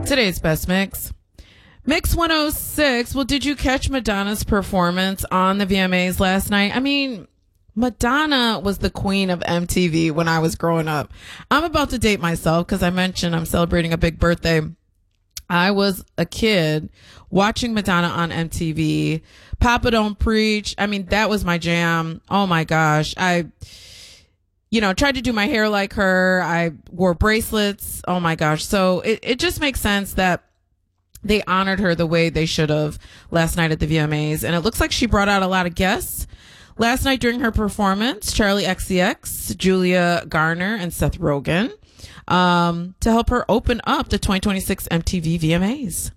Today's best mix. Mix 106. Well, did you catch Madonna's performance on the VMAs last night? I mean, Madonna was the queen of MTV when I was growing up. I'm about to date myself because I mentioned I'm celebrating a big birthday. I was a kid watching Madonna on MTV. Papa Don't Preach. I mean, that was my jam. Oh my gosh. I tried to do my hair like her. I wore bracelets. Oh my gosh. So it just makes sense that they honored her the way they should have last night at the VMAs. And it looks like she brought out a lot of guests last night during her performance. Charlie XCX, Julia Garner, and Seth Rogen, to help her open up the 2026 MTV VMAs.